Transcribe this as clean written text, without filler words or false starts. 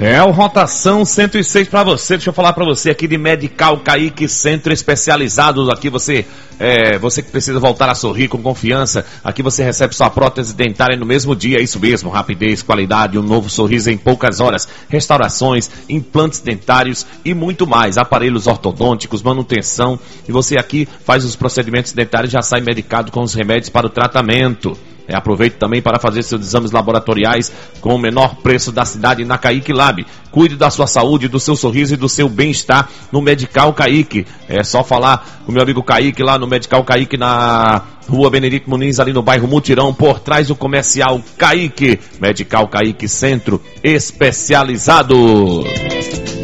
É o Rotação 106 para você. Deixa eu falar para você aqui de Medical Kaique, centro especializado. Aqui você que precisa voltar a sorrir com confiança. Aqui você recebe sua prótese dentária no mesmo dia. É isso mesmo, rapidez, qualidade, um novo sorriso em poucas horas. Restaurações, implantes dentários e muito mais. Aparelhos ortodônticos, manutenção. E você aqui faz os procedimentos dentários e já sai medicado com os remédios para o tratamento. Aproveite também para fazer seus exames laboratoriais com o menor preço da cidade na Kaique Lab. Cuide da sua saúde, do seu sorriso e do seu bem-estar no Medical Kaique. É só falar com o meu amigo Kaique lá no Medical Kaique, na Rua Benedito Muniz, ali no bairro Mutirão, por trás do comercial Kaique. Medical Kaique, centro especializado.